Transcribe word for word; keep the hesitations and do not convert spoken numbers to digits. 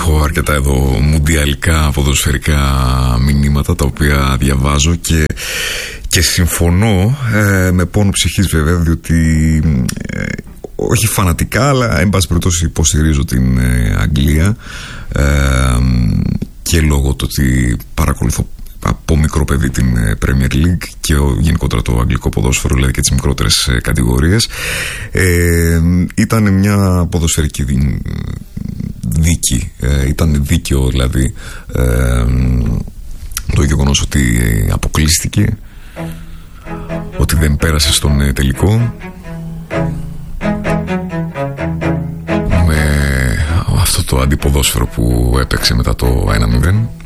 Έχω αρκετά εδώ μουντιαλικά ποδοσφαιρικά μηνύματα τα οποία διαβάζω και, και συμφωνώ ε, με πόνο ψυχής βέβαια, διότι ε, όχι φανατικά, αλλά εν πάση περιπτώσει υποστηρίζω την ε, Αγγλία ε, και λόγω του ότι παρακολουθώ από μικρό παιδί την Premier League και γενικότερα το αγγλικό ποδόσφαιρο, δηλαδή και τις μικρότερες κατηγορίες. Ε, ήταν μια ποδοσφαιρική δίκη, ε, ήταν δίκαιο δηλαδή ε, το γεγονός ότι αποκλείστηκε, ότι δεν πέρασε στον τελικό με αυτό το αντιποδόσφαιρο που έπαιξε μετά το ένα μηδέν.